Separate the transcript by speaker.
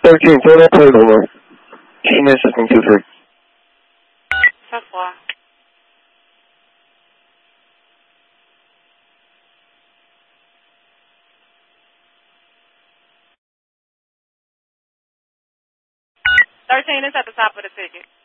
Speaker 1: 13, throw that plate over. Senior Assistant 2-3.
Speaker 2: 10-4. $13 is at the top of the ticket.